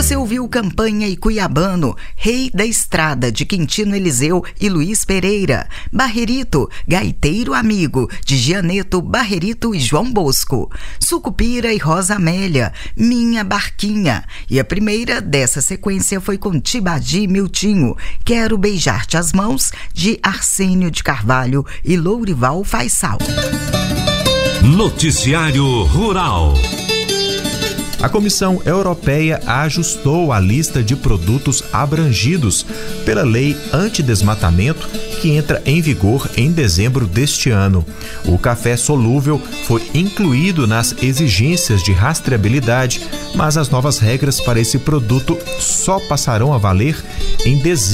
Você ouviu Campanha e Cuiabano, Rei da Estrada, de Quintino Eliseu e Luiz Pereira. Barrerito, Gaiteiro Amigo, de Gianeto, Barrerito e João Bosco. Sucupira e Rosa Amélia, Minha Barquinha. E a primeira dessa sequência foi com Tibadi e Miltinho, Quero Beijar-te as Mãos, de Arsênio de Carvalho e Lourival Faisal. Noticiário Rural. A Comissão Europeia ajustou a lista de produtos abrangidos pela Lei Antidesmatamento, que entra em vigor em dezembro deste ano. O café solúvel foi incluído nas exigências de rastreabilidade, mas as novas regras para esse produto só passarão a valer em dezembro